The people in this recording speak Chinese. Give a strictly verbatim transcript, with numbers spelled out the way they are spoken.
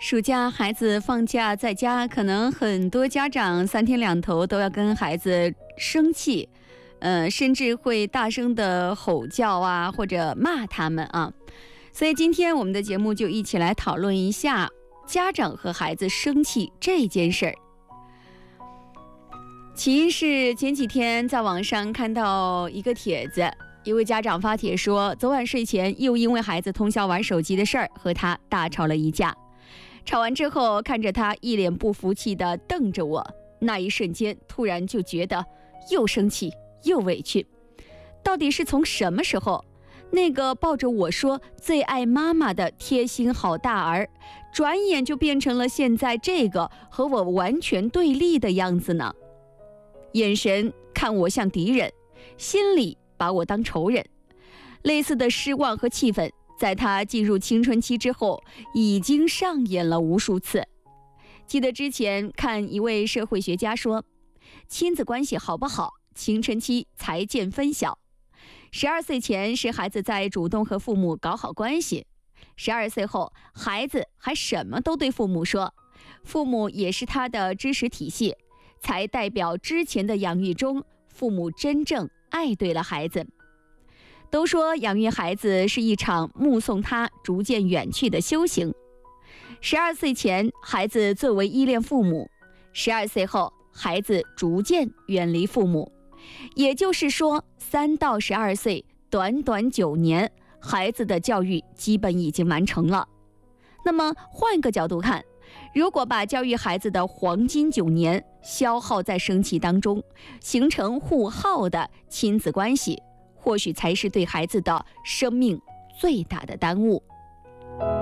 暑假孩子放假在家，可能很多家长三天两头都要跟孩子生气，呃，甚至会大声的吼叫啊，或者骂他们啊。所以今天我们的节目就一起来讨论一下家长和孩子生气这件事儿。起因是前几天在网上看到一个帖子，一位家长发帖说，昨晚睡前又因为孩子通宵玩手机的事儿和他大吵了一架。吵完之后，看着他一脸不服气地瞪着我，那一瞬间突然就觉得又生气又委屈。到底是从什么时候，那个抱着我说最爱妈妈的贴心好大儿，转眼就变成了现在这个和我完全对立的样子呢？眼神看我像敌人，心里把我当仇人。类似的失望和气愤在他进入青春期之后已经上演了无数次。记得之前看一位社会学家说，亲子关系好不好，青春期才见分晓。十二岁前是孩子在主动和父母搞好关系，十二岁后孩子还什么都对父母说，父母也是他的知识体系，才代表之前的养育中父母真正爱对了孩子。都说养育孩子是一场目送他逐渐远去的修行。十二岁前孩子最为依恋父母，十二岁后孩子逐渐远离父母。也就是说，三到十二岁短短九年，孩子的教育基本已经完成了。那么换个角度看，如果把教育孩子的黄金九年消耗在生气当中，形成互耗的亲子关系，或许才是对孩子的生命最大的耽误。